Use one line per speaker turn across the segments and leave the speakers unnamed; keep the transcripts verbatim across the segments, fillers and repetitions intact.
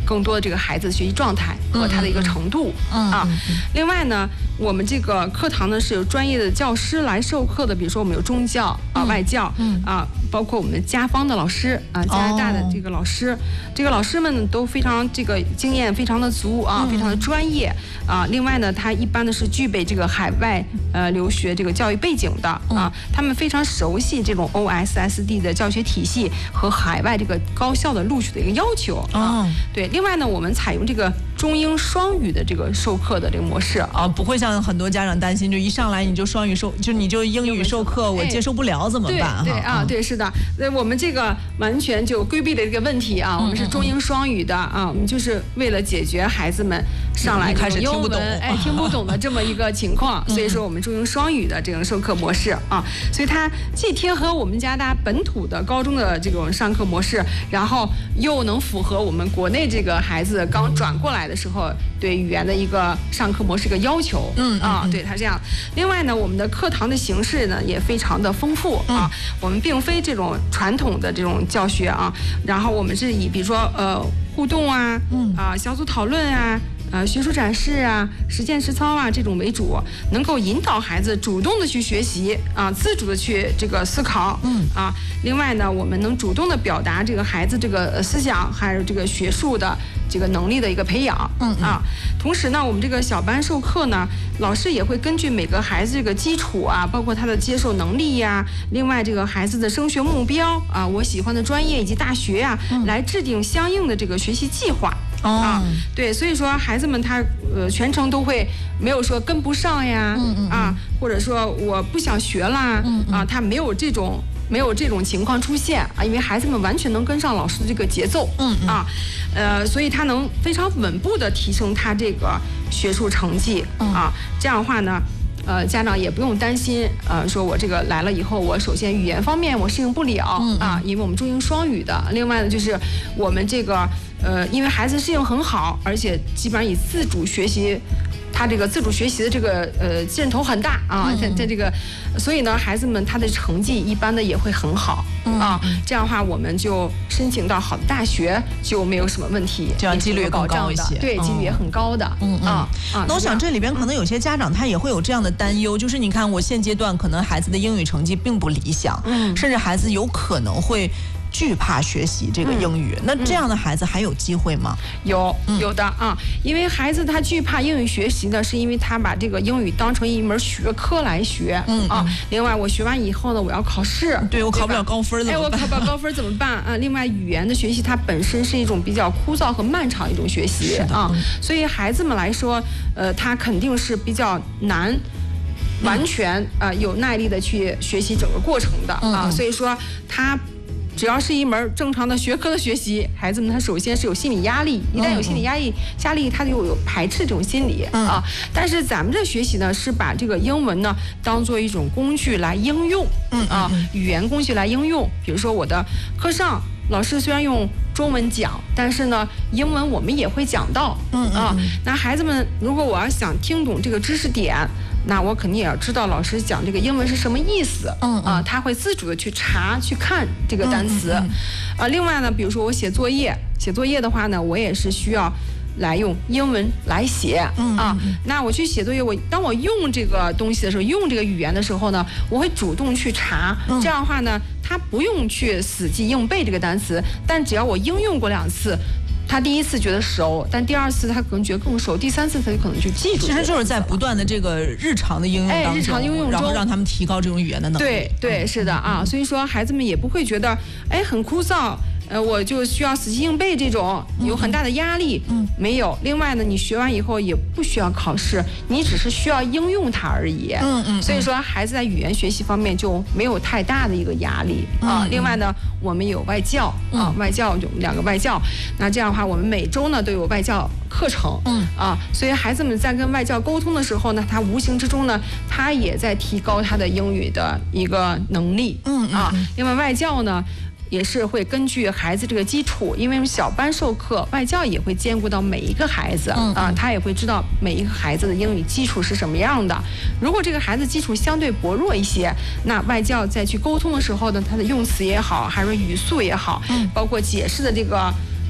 更多的这个孩子的学习状态和他的一个程度啊。另外呢，我们这个课堂呢是有专业的教师来授课的，比如说我们有中教啊、外教啊，包括我们家方的老师啊，加拿大的这个老师，这个老师们都非常这个经验非常的足啊，非常的专业啊。另外呢，他一般的是具备这个海外呃留学这个教育背景的啊，他们非常熟悉这种 O S S D 的教学体系和海外这个高校的录取的一个要求啊。对，另外呢，我们采用这个中英双语的这个授课的这个模式
啊，不会像很多家长担心，就一上来你就双语授，就你就英语授课，我接受不了怎么办？
对啊，对，是的，那我们这个完全就规避了这个问题啊，我们是中英双语的啊，我们就是为了解决孩子们上来
开始听不懂，
哎，听不懂的这么一个情况，所以说我们中英双语的这种授课模式啊，所以它既贴合我们加拿大本土的高中的这种上课模式，然后又能符合我们国内这个孩子刚转过来的时候对语言的一个上课模式一个要求，嗯啊，对，它这样。另外呢，我们的课堂的形式呢也非常的丰富啊，我们并非这种传统的这种教学啊，然后我们是以比如说呃互动啊，嗯啊小组讨论啊。呃，学术展示啊，实践实操啊，这种为主，能够引导孩子主动的去学习啊，自主的去这个思考，嗯啊。另外呢，我们能主动的表达这个孩子这个思想，还有这个学术的这个能力的一个培养，嗯啊。同时呢，我们这个小班授课呢，老师也会根据每个孩子这个基础啊，包括他的接受能力呀、啊，另外这个孩子的升学目标啊，我喜欢的专业以及大学呀、啊，来制定相应的这个学习计划。啊，对，所以说孩子们他呃全程都会没有说跟不上呀，嗯嗯啊，或者说我不想学啦，嗯嗯啊，他没有这种没有这种情况出现啊，因为孩子们完全能跟上老师的这个节奏，嗯嗯啊，呃，所以他能非常稳步的提升他这个学术成绩，嗯、啊，这样的话呢。呃，家长也不用担心，呃，说我这个来了以后，我首先语言方面我适应不了、嗯、啊，因为我们中英双语的。另外呢，就是我们这个呃，因为孩子适应很好，而且基本上以自主学习。他这个自主学习的这个呃劲头很大啊，在在这个，所以呢，孩子们他的成绩一般的也会很好啊。这样的话，我们就申请到好的大学就没有什么问题，
这样几率也更高一些，
对，几率也很高的。嗯啊
啊。那我想这里边可能有些家长他也会有这样的担忧，就是你看我现阶段可能孩子的英语成绩并不理想，嗯，甚至孩子有可能会。惧怕学习这个英语，嗯、那这样的孩子还有机会吗？
有有的啊，因为孩子他惧怕英语学习呢，是因为他把这个英语当成一门学科来学，嗯啊。另外，我学完以后呢，我要考试，
对我考不了高分怎么办？
哎，我考不了高分怎么办啊？另外，语言的学习它本身是一种比较枯燥和漫长的一种学习啊，所以孩子们来说，呃，他肯定是比较难。完全啊、呃、有耐力的去学习整个过程的啊，所以说他。只要是一门正常的学科的学习，孩子们他首先是有心理压力，一旦有心理压力，压力他就有排斥这种心理啊。但是咱们这学习呢，是把这个英文呢当做一种工具来应用，啊，语言工具来应用。比如说我的课上，老师虽然用中文讲，但是呢，英文我们也会讲到，啊。那孩子们如果我要想听懂这个知识点。那我肯定也要知道老师讲这个英文是什么意思，嗯啊，他会自主的去查去看这个单词，嗯嗯嗯、啊，另外呢，比如说我写作业，写作业的话呢，我也是需要来用英文来写，嗯啊，那我去写作业，我当我用这个东西的时候，用这个语言的时候呢，我会主动去查，嗯、这样的话呢，他不用去死记硬背这个单词，但只要我应用过两次。他第一次觉得熟，但第二次他可能觉得更熟，第三次他就可能就记住。
其实就是在不断的这个日常的应用当中，
哎、日常应用中，
然后让他们提高这种语言的能力。
对对，是的啊，所以说孩子们也不会觉得哎很枯燥。呃，我就需要死记硬背这种有很大的压力，嗯，没有。另外呢，你学完以后也不需要考试，你只是需要应用它而已，嗯嗯。所以说，孩子在语言学习方面就没有太大的一个压力啊。另外呢，我们有外教啊，外教就两个外教，那这样的话，我们每周呢都有外教课程，嗯啊，所以孩子们在跟外教沟通的时候呢，他无形之中呢，他也在提高他的英语的一个能力，嗯啊。另外，外教呢。也是会根据孩子这个基础，因为小班授课，外教也会兼顾到每一个孩子，嗯、啊，他也会知道每一个孩子的英语基础是什么样的。如果这个孩子基础相对薄弱一些，那外教在去沟通的时候呢，他的用词也好，还是语速也好，嗯、包括解释的这个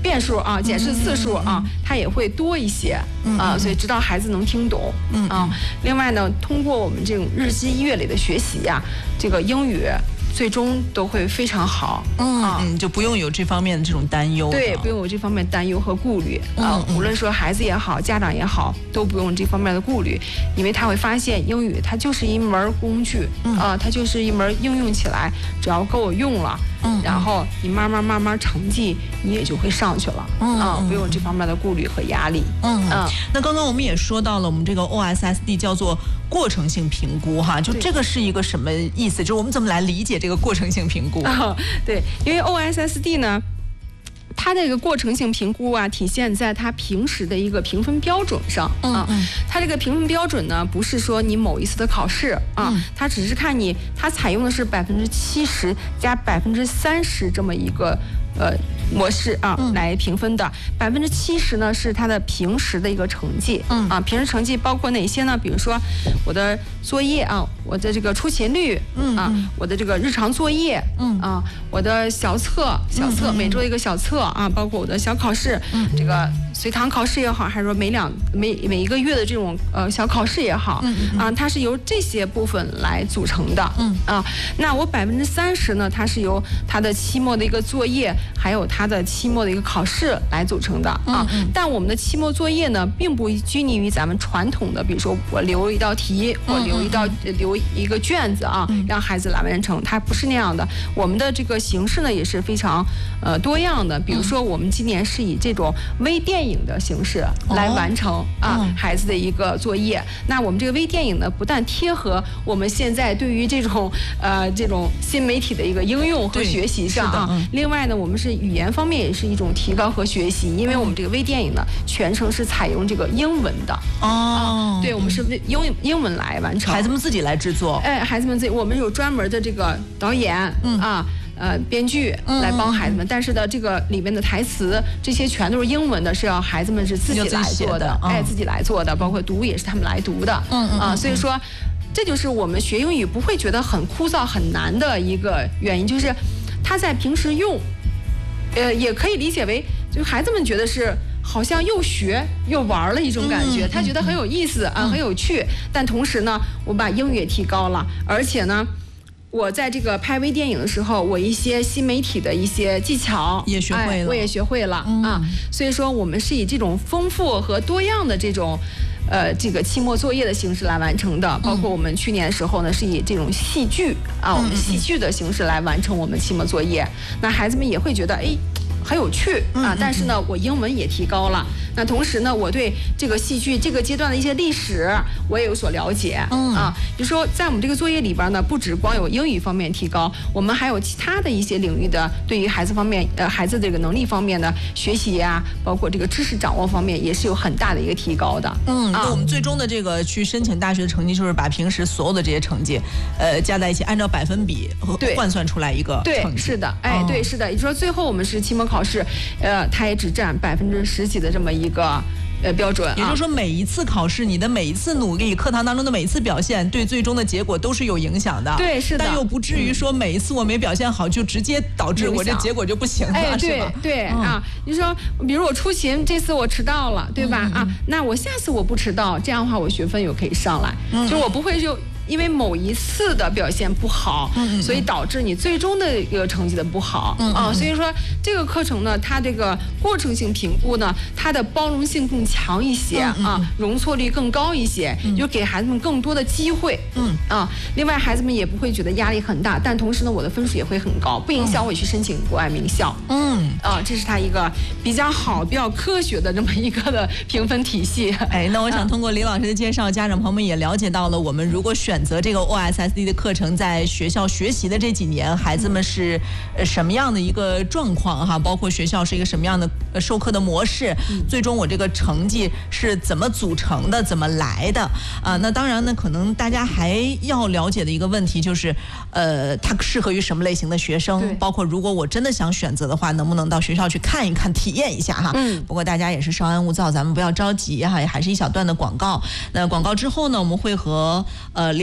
遍数啊，检视次数啊，它也会多一些啊，所以直到孩子能听懂啊。另外呢，通过我们这种日积月累的学习呀，这个英语最终都会非常好。
嗯嗯，就不用有这方面的这种担忧。
对，不用有这方面担忧和顾虑啊。无论说孩子也好，家长也好，都不用这方面的顾虑，因为他会发现英语它就是一门工具啊，它就是一门应用起来，只要够我用了。嗯，然后你慢慢慢慢成绩你也就会上去了，嗯啊，不用这方面的顾虑和压力。嗯嗯，
那刚刚我们也说到了，我们这个 O S S D 叫做过程性评估哈，就这个是一个什么意思？就是我们怎么来理解这个过程性评估？
哦、对，因为 O S S D 呢。它这个过程性评估啊，体现在它平时的一个评分标准上啊。嗯嗯、它这个评分标准呢，不是说你某一次的考试啊，嗯、它只是看你，它采用的是百分之七十加百分之三十这么一个呃模式啊、嗯、来评分的。百分之七十呢是它的平时的一个成绩，嗯啊，平时成绩包括哪些呢？比如说我的作业啊，我的这个出勤率，嗯啊，我的这个日常作业，嗯啊，我的小测小测、嗯、每周一个小测。啊，包括我的小考试，嗯、这个随堂考试也好，还是说每两每每一个月的这种呃小考试也好，嗯嗯、啊，它是由这些部分来组成的。嗯啊，那我百分之三十呢，它是由它的期末的一个作业，还有它的期末的一个考试来组成的啊。嗯嗯、但我们的期末作业呢，并不拘泥于咱们传统的，比如说我留一道题，我留一道、嗯、留一个卷子啊，嗯、让孩子来完成，它不是那样的。我们的这个形式呢，也是非常呃多样的，比如。说我们今年是以这种微电影的形式来完成、哦、啊、嗯、孩子的一个作业。那我们这个微电影呢，不但贴合我们现在对于这种呃这种新媒体的一个应用和学习上啊，嗯、另外呢，我们是语言方面也是一种提高和学习，因为我们这个微电影呢，全程是采用这个英文的哦、啊，对，我们是英英文来完成，
孩子们自己来制作。
哎，孩子们自己，我们有专门的这个导演，嗯啊。呃，编剧来帮孩子们，嗯、但是呢，这个里面的台词这些全都是英文的，是要孩子们是自己来做的，嗯、哎，自己来做的，包括读也是他们来读的，嗯嗯啊，所以说，这就是我们学英语不会觉得很枯燥很难的一个原因，就是他在平时用，呃，也可以理解为，就孩子们觉得是。好像又学又玩了一种感觉，嗯、他觉得很有意思、嗯、啊，很有趣。但同时呢，我把英语也提高了，而且呢。我在这个拍微电影的时候，我一些新媒体的一些技巧
也学会了，
哎、我也学会了、嗯、啊。所以说，我们是以这种丰富和多样的这种，呃，这个期末作业的形式来完成的。包括我们去年的时候呢，是以这种戏剧啊，我们戏剧的形式来完成我们期末作业。那孩子们也会觉得，哎。很有趣啊，但是呢，我英文也提高了。那同时呢，我对这个戏剧这个阶段的一些历史我也有所了解。嗯啊，比如说在我们这个作业里边呢，不只光有英语方面提高，我们还有其他的一些领域的对于孩子方面呃孩子这个能力方面的学习呀、啊，包括这个知识掌握方面也是有很大的一个提高的。
嗯，那、啊、我们最终的这个去申请大学的成绩，就是把平时所有的这些成绩，呃，加在一起，按照百分比换算出来一个成绩。
对，是的，哎，哦、对，是的。也就是说，最后我们是期末考。考试，呃，它也只占百分之十几的这么一个呃标准、啊。
也就是说，每一次考试，你的每一次努力，课堂当中的每一次表现，对最终的结果都是有影响的。
对，是的。
但又不至于说每一次我没表现好，就直接导致我这结果就不行了，
哎，
是吧？
对对、嗯、啊，你说，比如我出勤，这次我迟到了，对吧？嗯、啊，那我下次我不迟到，这样的话我学分又可以上来，嗯、就我不会就。因为某一次的表现不好，嗯、所以导致你最终的一个成绩的不好、嗯、啊。所以说这个课程呢，它这个过程性评估呢，它的包容性更强一些、嗯、啊，容错率更高一些，嗯、就给孩子们更多的机会。嗯啊，另外孩子们也不会觉得压力很大，但同时呢，我的分数也会很高，不影响我去申请国外名校。嗯啊，这是它一个比较好、比较科学的这么一个的评分体系。
哎，那我想通过李老师的介绍，家长朋友们也了解到了，我们如果选选择这个 O S S D 的课程，在学校学习的这几年，孩子们是呃什么样的一个状况哈？包括学校是一个什么样的呃授课的模式，最终我这个成绩是怎么组成的，怎么来的啊？那当然呢，可能大家还要了解的一个问题就是，呃，它适合于什么类型的学生？包括如果我真的想选择的话，能不能到学校去看一看、体验一下哈？嗯。不过大家也是稍安勿躁，咱们不要着急哈，还是一小段的广告。那广告之后呢，我们会和呃李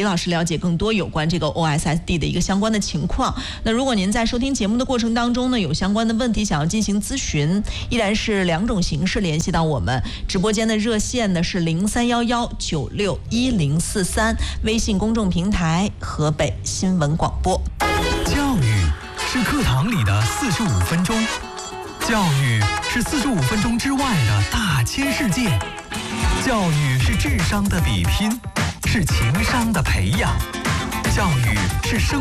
李老师了解更多有关这个 O S S D 的一个相关的情况。那如果您在收听节目的过程当中呢，有相关的问题想要进行咨询，依然是两种形式联系到我们。直播间的热线呢是零三幺幺九六一零四三，微信公众平台河北新闻广播。
教育是课堂里的四十五分钟，教育是四十五分钟之外的大千世界，教育是智商的比拼，是情商的培养，教育是生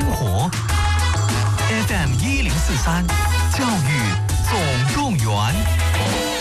活。F M 一零四三，教育总动员。